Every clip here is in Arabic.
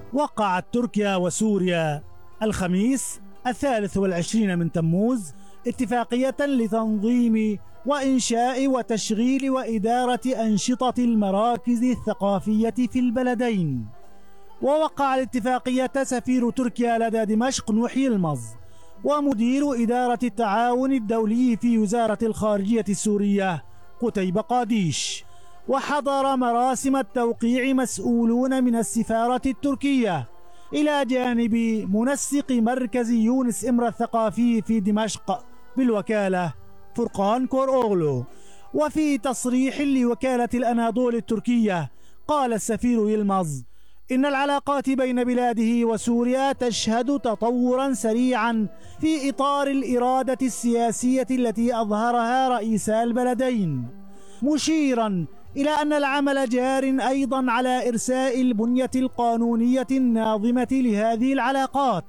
وقعت تركيا وسوريا الخميس 23 من تموز اتفاقية لتنظيم وإنشاء وتشغيل وإدارة أنشطة المراكز الثقافية في البلدين. ووقع الاتفاقية سفير تركيا لدى دمشق نوح يلمز ومدير إدارة التعاون الدولي في وزارة الخارجية السورية قتيبة قاديش. وحضر مراسم التوقيع مسؤولون من السفارة التركية إلى جانب منسق مركز يونس إمرة الثقافي في دمشق بالوكالة فرقان كوروغلو. وفي تصريح لوكالة الأناضول التركية قال السفير يلمز إن العلاقات بين بلاده وسوريا تشهد تطورا سريعا في إطار الإرادة السياسية التي أظهرها رئيسا البلدين، مشيرا إلى أن العمل جار أيضا على إرساء البنية القانونية الناظمة لهذه العلاقات.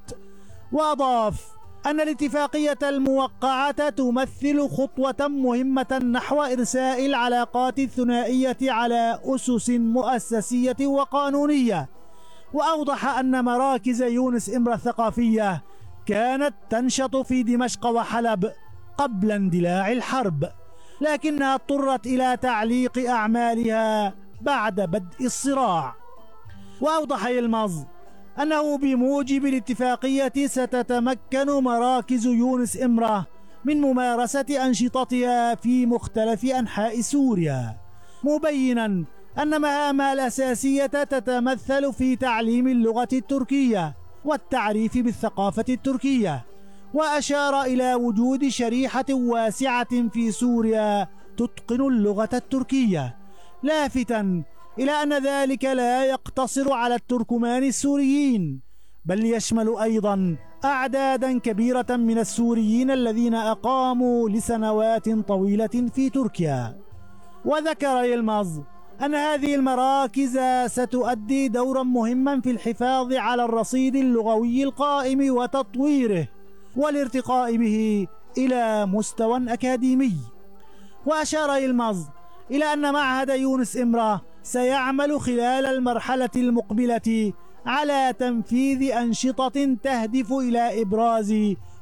وأضاف أن الاتفاقية الموقعة تمثل خطوة مهمة نحو إرساء العلاقات الثنائية على أسس مؤسسية وقانونية. وأوضح أن مراكز يونس إمرة الثقافية كانت تنشط في دمشق وحلب قبل اندلاع الحرب، لكنها اضطرت إلى تعليق أعمالها بعد بدء الصراع. وأوضح يلمز أنه بموجب الاتفاقية ستتمكن مراكز يونس إمرة من ممارسة أنشطتها في مختلف أنحاء سوريا، مبينا أن مهامها الأساسية تتمثل في تعليم اللغة التركية والتعريف بالثقافة التركية. وأشار إلى وجود شريحة واسعة في سوريا تتقن اللغة التركية، لافتاً إلى أن ذلك لا يقتصر على التركمان السوريين، بل يشمل أيضاً أعداداً كبيرة من السوريين الذين أقاموا لسنوات طويلة في تركيا. وذكر يلمز أن هذه المراكز ستؤدي دورا مهما في الحفاظ على الرصيد اللغوي القائم وتطويره والارتقاء به إلى مستوى أكاديمي. وأشار يلمز إلى أن معهد يونس إمرة سيعمل خلال المرحلة المقبلة على تنفيذ أنشطة تهدف إلى إبراز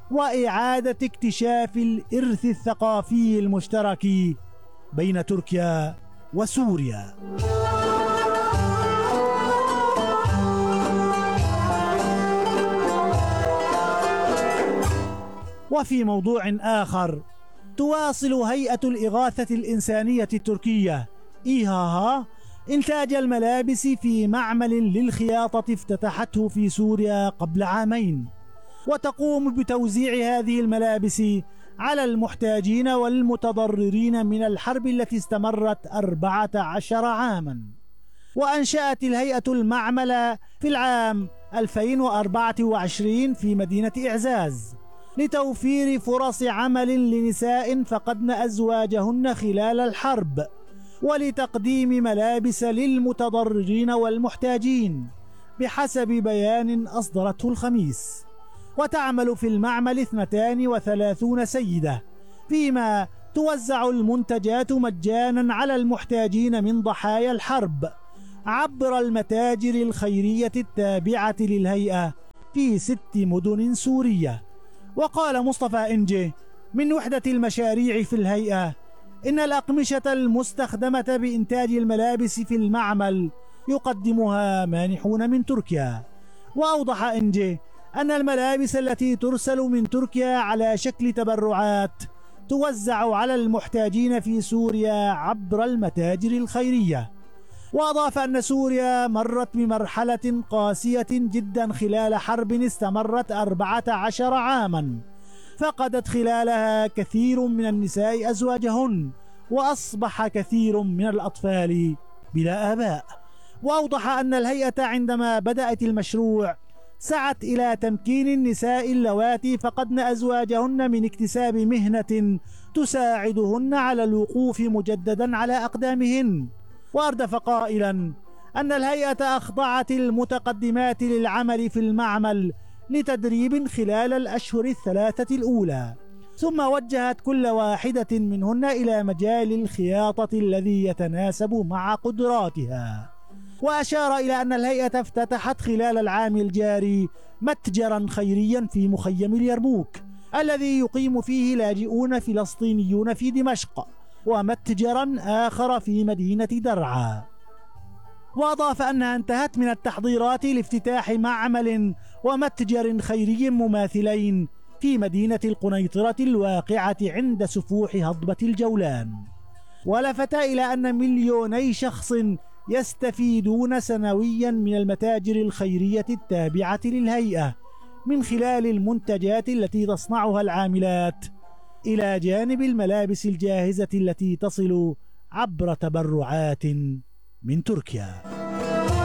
وإعادة اكتشاف الإرث الثقافي المشترك بين تركيا وسوريا. وفي موضوع آخر، تواصل هيئة الإغاثة الإنسانية التركية إيهاها إنتاج الملابس في معمل للخياطة افتتحته في سوريا قبل عامين، وتقوم بتوزيع هذه الملابس على المحتاجين والمتضررين من الحرب التي استمرت 14 عاما. وأنشأت الهيئة المعمل في العام 2024 في مدينة إعزاز لتوفير فرص عمل لنساء فقدن أزواجهن خلال الحرب، ولتقديم ملابس للمتضررين والمحتاجين بحسب بيان أصدرته الخميس. وتعمل في المعمل 32 سيدة، فيما توزع المنتجات مجانا على المحتاجين من ضحايا الحرب عبر المتاجر الخيرية التابعة للهيئة في 6 مدن سورية. وقال مصطفى إنجي من وحدة المشاريع في الهيئة إن الأقمشة المستخدمة بإنتاج الملابس في المعمل يقدمها مانحون من تركيا. وأوضح إنجي أن الملابس التي ترسل من تركيا على شكل تبرعات توزع على المحتاجين في سوريا عبر المتاجر الخيرية. وأضاف أن سوريا مرت بمرحلة قاسية جدا خلال حرب استمرت 14 عاما، فقدت خلالها كثير من النساء أزواجهن، وأصبح كثير من الأطفال بلا آباء. وأوضح أن الهيئة عندما بدأت المشروع سعت إلى تمكين النساء اللواتي فقدن أزواجهن من اكتساب مهنة تساعدهن على الوقوف مجددا على أقدامهن. وأردف قائلا أن الهيئة أخضعت المتقدمات للعمل في المعمل لتدريب خلال الأشهر 3 الأولى، ثم وجهت كل واحدة منهن إلى مجال الخياطة الذي يتناسب مع قدراتها. وأشار إلى أن الهيئة افتتحت خلال العام الجاري متجرا خيريا في مخيم اليرموك الذي يقيم فيه لاجئون فلسطينيون في دمشق، ومتجرا آخر في مدينة درعا. وأضاف أنها انتهت من التحضيرات لافتتاح معمل ومتجر خيري مماثلين في مدينة القنيطرة الواقعة عند سفوح هضبة الجولان. ولفت إلى أن 2,000,000 شخص يستفيدون سنويا من المتاجر الخيرية التابعة للهيئة من خلال المنتجات التي تصنعها العاملات، إلى جانب الملابس الجاهزة التي تصل عبر تبرعات من تركيا.